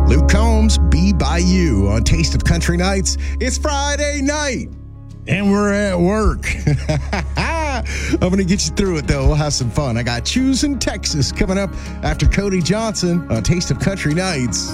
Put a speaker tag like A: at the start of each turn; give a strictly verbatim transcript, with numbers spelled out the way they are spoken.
A: Luke Combs, Be By You on Taste of Country Nights. It's Friday night, and we're at work. I'm going to get you through it, though. We'll have some fun. I got Choosing Texas coming up after Cody Johnson on Taste of Country Nights.